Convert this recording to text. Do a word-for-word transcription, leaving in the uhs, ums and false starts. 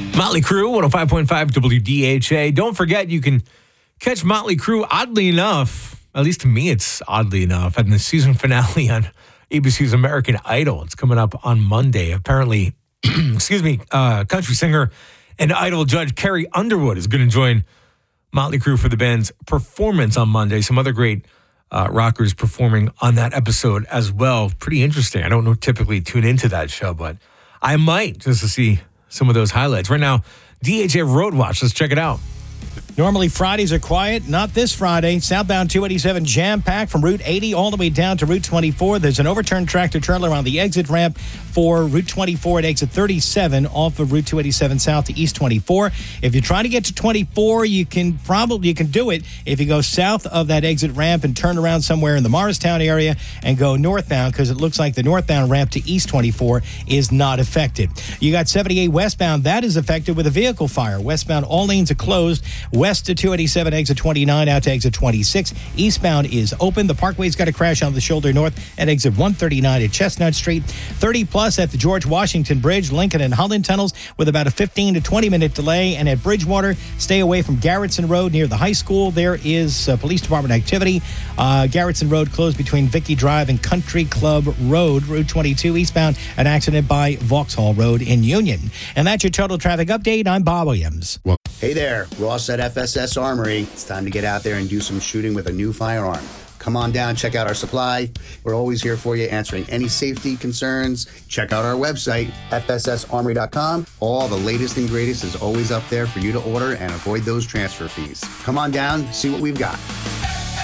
Motley Crue, one oh five point five W D H A. Don't forget, you can catch Motley Crue, oddly enough, at least to me it's oddly enough, at the season finale on A B C's American Idol. It's coming up on Monday. Apparently, excuse me, uh, country singer and Idol judge Carrie Underwood is going to join Motley Crue for the band's performance on Monday. Some other great uh, rockers performing on that episode as well. Pretty interesting. I don't know, typically tune into that show, but I might just to see some of those highlights. Right now, D H A Road Watch. Let's check it out. Normally Fridays are quiet. Not this Friday. Southbound two eighty-seven jam-packed from Route eighty all the way down to Route twenty-four. There's an overturned tractor trailer on the exit ramp for Route twenty-four at exit thirty-seven off of Route two eighty-seven south to East twenty-four. If you're trying to get to twenty-four, you can probably you can do it if you go south of that exit ramp and turn around somewhere in the Morristown area and go northbound, because it looks like the northbound ramp to East twenty-four is not affected. You got seventy-eight westbound. That is affected with a vehicle fire. Westbound, all lanes are closed. West to two eighty-seven, exit twenty-nine, out to exit twenty-six. Eastbound is open. The Parkway's got a crash on the shoulder north at exit one thirty-nine at Chestnut Street. thirty plus at the George Washington Bridge, Lincoln and Holland tunnels with about a fifteen to twenty minute delay. And at Bridgewater, stay away from Garrettson Road near the high school. There is uh, police department activity. Uh, Garrettson Road closed between Vicky Drive and Country Club Road. Route twenty-two eastbound, an accident by Vauxhall Road in Union. And that's your total traffic update. I'm Bob Williams. Well, hey there, Ross at F S S Armory. It's time to get out there and do some shooting with a new firearm. Come on down, check out our supply. We're always here for you, answering any safety concerns. Check out our website, F S S armory dot com. All the latest and greatest is always up there for you to order and avoid those transfer fees. Come on down, see what we've got.